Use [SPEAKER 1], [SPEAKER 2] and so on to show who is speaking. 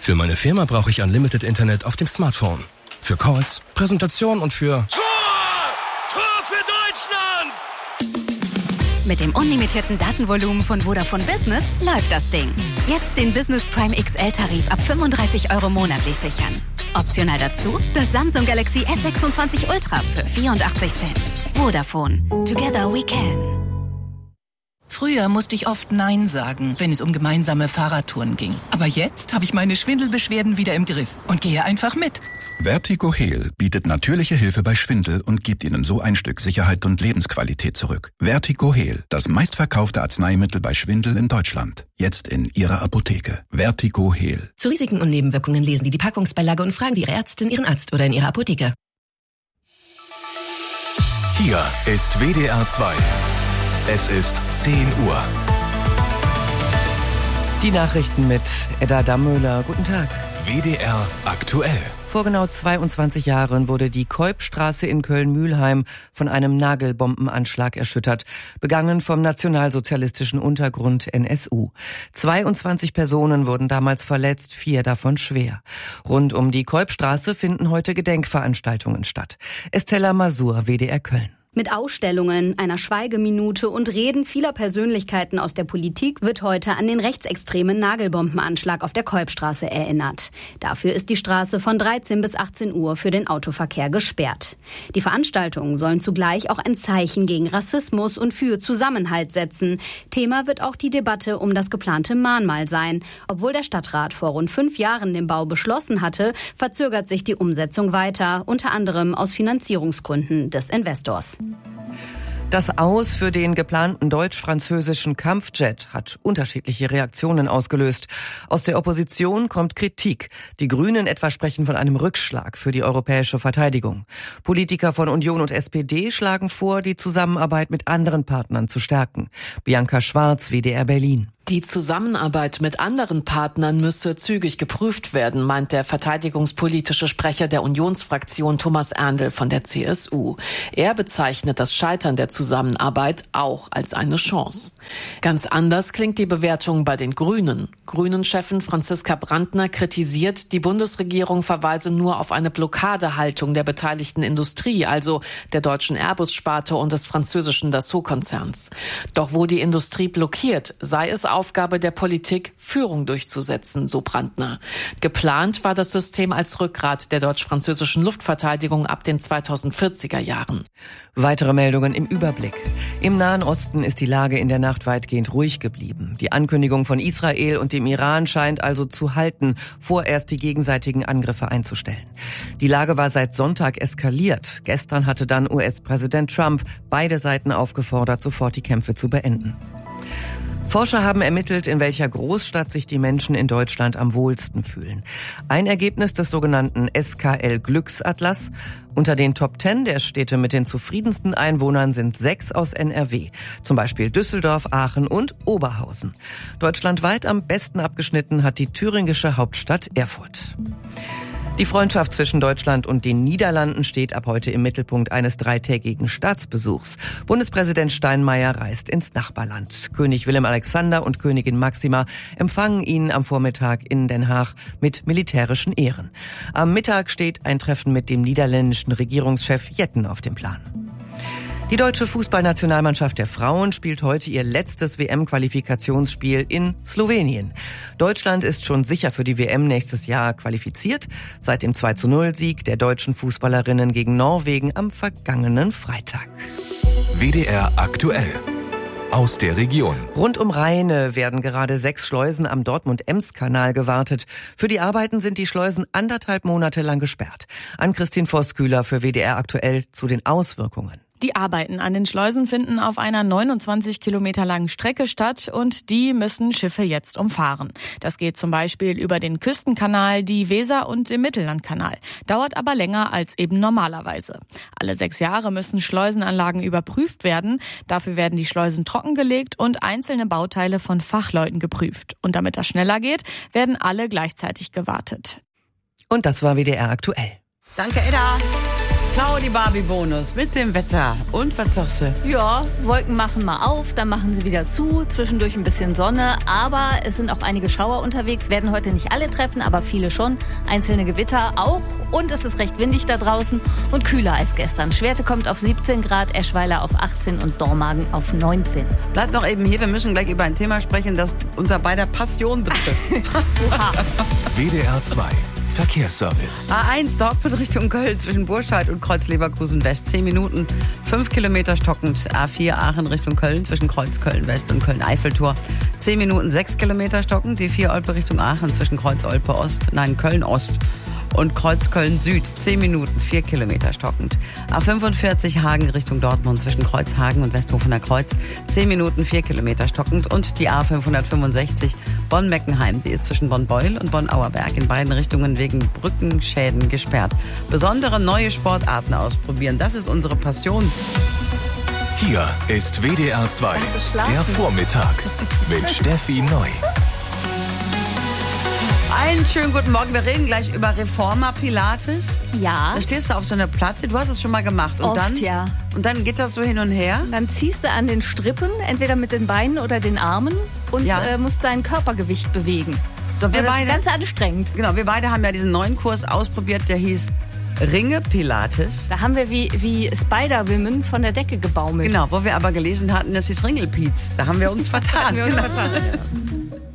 [SPEAKER 1] Für meine Firma brauche ich Unlimited Internet auf dem Smartphone. Für Calls, Präsentationen und für...
[SPEAKER 2] Tor für Deutschland!
[SPEAKER 3] Mit dem unlimitierten Datenvolumen von Vodafone Business läuft das Ding. Jetzt den Business Prime XL-Tarif ab 35 € monatlich sichern. Optional dazu das Samsung Galaxy S26 Ultra für 84 Cent. Vodafone. Together we can.
[SPEAKER 4] Früher musste ich oft Nein sagen, wenn es um gemeinsame Fahrradtouren ging. Aber jetzt habe ich meine Schwindelbeschwerden wieder im Griff und gehe einfach mit.
[SPEAKER 5] Vertigo-Heal bietet natürliche Hilfe bei Schwindel und gibt Ihnen so ein Stück Sicherheit und Lebensqualität zurück. Vertigo-Heal, das meistverkaufte Arzneimittel bei Schwindel in Deutschland. Jetzt in Ihrer Apotheke. Vertigo-Heal.
[SPEAKER 6] Zu Risiken und Nebenwirkungen lesen Sie die Packungsbeilage und fragen Sie Ihre Ärztin, Ihren Arzt oder in Ihrer Apotheke.
[SPEAKER 7] Hier ist WDR 2. Es ist 10 Uhr.
[SPEAKER 8] Die Nachrichten mit Edda Dammöhler. Guten Tag.
[SPEAKER 7] WDR aktuell.
[SPEAKER 8] Vor genau 22 Jahren wurde die Keupstraße in Köln-Mühlheim von einem Nagelbombenanschlag erschüttert, begangen vom nationalsozialistischen Untergrund NSU. 22 Personen wurden damals verletzt, 4 davon schwer. Rund um die Keupstraße finden heute Gedenkveranstaltungen statt. Estella Masur, WDR Köln.
[SPEAKER 9] Mit Ausstellungen, einer Schweigeminute und Reden vieler Persönlichkeiten aus der Politik wird heute an den rechtsextremen Nagelbombenanschlag auf der Keupstraße erinnert. Dafür ist die Straße von 13 bis 18 Uhr für den Autoverkehr gesperrt. Die Veranstaltungen sollen zugleich auch ein Zeichen gegen Rassismus und für Zusammenhalt setzen. Thema wird auch die Debatte um das geplante Mahnmal sein. Obwohl der Stadtrat vor rund 5 Jahren den Bau beschlossen hatte, verzögert sich die Umsetzung weiter, unter anderem aus Finanzierungsgründen des Investors.
[SPEAKER 8] Das Aus für den geplanten deutsch-französischen Kampfjet hat unterschiedliche Reaktionen ausgelöst. Aus der Opposition kommt Kritik. Die Grünen etwa sprechen von einem Rückschlag für die europäische Verteidigung. Politiker von Union und SPD schlagen vor, die Zusammenarbeit mit anderen Partnern zu stärken. Bianca Schwarz, WDR Berlin.
[SPEAKER 10] Die Zusammenarbeit mit anderen Partnern müsse zügig geprüft werden, meint der verteidigungspolitische Sprecher der Unionsfraktion Thomas Erndl von der CSU. Er bezeichnet das Scheitern der Zusammenarbeit auch als eine Chance. Ganz anders klingt die Bewertung bei den Grünen. Grünen-Chefin Franziska Brandner kritisiert, die Bundesregierung verweise nur auf eine Blockadehaltung der beteiligten Industrie, also der deutschen Airbus-Sparte und des französischen Dassault-Konzerns. Doch wo die Industrie blockiert, sei es Aufgabe der Politik, Führung durchzusetzen, so Brandner. Geplant war das System als Rückgrat der deutsch-französischen Luftverteidigung ab den 2040er Jahren.
[SPEAKER 8] Weitere Meldungen im Überblick. Im Nahen Osten ist die Lage in der Nacht weitgehend ruhig geblieben. Die Ankündigung von Israel und dem Iran scheint also zu halten, vorerst die gegenseitigen Angriffe einzustellen. Die Lage war seit Sonntag eskaliert. Gestern hatte dann US-Präsident Trump beide Seiten aufgefordert, sofort die Kämpfe zu beenden. Forscher haben ermittelt, in welcher Großstadt sich die Menschen in Deutschland am wohlsten fühlen. Ein Ergebnis des sogenannten SKL-Glücksatlas. Unter den Top 10 der Städte mit den zufriedensten Einwohnern sind 6 aus NRW. Zum Beispiel Düsseldorf, Aachen und Oberhausen. Deutschlandweit am besten abgeschnitten hat die thüringische Hauptstadt Erfurt. Die Freundschaft zwischen Deutschland und den Niederlanden steht ab heute im Mittelpunkt eines 3-tägigen Staatsbesuchs. Bundespräsident Steinmeier reist ins Nachbarland. König Willem-Alexander und Königin Máxima empfangen ihn am Vormittag in Den Haag mit militärischen Ehren. Am Mittag steht ein Treffen mit dem niederländischen Regierungschef Jetten auf dem Plan. Die deutsche Fußballnationalmannschaft der Frauen spielt heute ihr letztes WM-Qualifikationsspiel in Slowenien. Deutschland ist schon sicher für die WM nächstes Jahr qualifiziert, seit dem 2:0-Sieg der deutschen Fußballerinnen gegen Norwegen am vergangenen Freitag.
[SPEAKER 7] WDR aktuell. Aus der Region.
[SPEAKER 8] Rund um Rheine werden gerade 6 Schleusen am Dortmund-Ems-Kanal gewartet. Für die Arbeiten sind die Schleusen 1,5 Monate lang gesperrt. Ann-Christine Vosskühler für WDR aktuell zu den Auswirkungen.
[SPEAKER 11] Die Arbeiten an den Schleusen finden auf einer 29 Kilometer langen Strecke statt und die müssen Schiffe jetzt umfahren. Das geht zum Beispiel über den Küstenkanal, die Weser und den Mittellandkanal. Dauert aber länger als eben normalerweise. Alle 6 Jahre müssen Schleusenanlagen überprüft werden. Dafür werden die Schleusen trockengelegt und einzelne Bauteile von Fachleuten geprüft. Und damit das schneller geht, werden alle gleichzeitig gewartet.
[SPEAKER 8] Und das war WDR aktuell.
[SPEAKER 3] Danke, Edda.
[SPEAKER 12] Claudi Barbie-Bonus mit dem Wetter. Und was sagst du?
[SPEAKER 13] Ja, Wolken machen mal auf, dann machen sie wieder zu. Zwischendurch ein bisschen Sonne, aber es sind auch einige Schauer unterwegs. Werden heute nicht alle treffen, aber viele schon. Einzelne Gewitter auch. Und es ist recht windig da draußen und kühler als gestern. Schwerte kommt auf 17 Grad, Eschweiler auf 18 und Dormagen auf 19.
[SPEAKER 12] Bleibt noch eben hier, wir müssen gleich über ein Thema sprechen, das unser beider Passion betrifft.
[SPEAKER 7] WDR 2 Verkehrsservice.
[SPEAKER 12] A1 Dortmund Richtung Köln zwischen Burscheid und Kreuz Leverkusen West 10 Minuten, 5 Kilometer stockend. A4 Aachen Richtung Köln zwischen Kreuz Köln West und Köln Eiffeltor 10 Minuten, 6 Kilometer stockend. Die 4 Olpe Richtung Aachen zwischen Kreuz Köln Ost und Kreuz Köln Süd 10 Minuten, 4 Kilometer stockend. A45 Hagen Richtung Dortmund zwischen Kreuz Hagen und Westhofener Kreuz 10 Minuten, 4 Kilometer stockend. Und die A565 Bonn-Meckenheim, die ist zwischen Bonn-Beuel und Bonn-Auerberg in beiden Richtungen wegen Brückenschäden gesperrt. Besondere neue Sportarten ausprobieren, das ist unsere Passion.
[SPEAKER 7] Hier ist WDR 2, der Vormittag mit Steffi Neu.
[SPEAKER 12] Einen schönen guten Morgen. Wir reden gleich über Reformer Pilates.
[SPEAKER 13] Ja.
[SPEAKER 12] Da stehst du auf so einer Platte. Du hast es schon mal gemacht. Und
[SPEAKER 13] Oft,
[SPEAKER 12] dann,
[SPEAKER 13] ja.
[SPEAKER 12] Und dann geht das so hin und her.
[SPEAKER 13] Dann ziehst du an den Strippen, entweder mit den Beinen oder den Armen und musst dein Körpergewicht bewegen.
[SPEAKER 12] So, wir
[SPEAKER 13] das
[SPEAKER 12] beide,
[SPEAKER 13] ist ganz anstrengend.
[SPEAKER 12] Genau, wir beide haben ja diesen neuen Kurs ausprobiert, der hieß Ringe Pilates.
[SPEAKER 13] Da haben wir wie Spider-Women von der Decke gebaumelt.
[SPEAKER 12] Genau, wo wir aber gelesen hatten, das hieß Ringelpiez. Da haben wir uns vertan.
[SPEAKER 13] Ja.